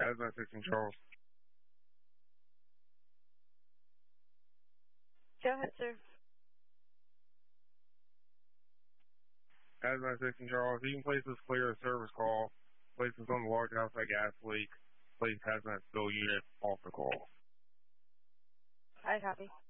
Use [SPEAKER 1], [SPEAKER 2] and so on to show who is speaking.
[SPEAKER 1] Hazmat 16 Charles.
[SPEAKER 2] Go ahead, sir.
[SPEAKER 1] Hazmat 16 Charles, you can place this clear of service call. Place this on the large outside gas leak. Place Hazmat spill unit off the call.
[SPEAKER 2] I copy.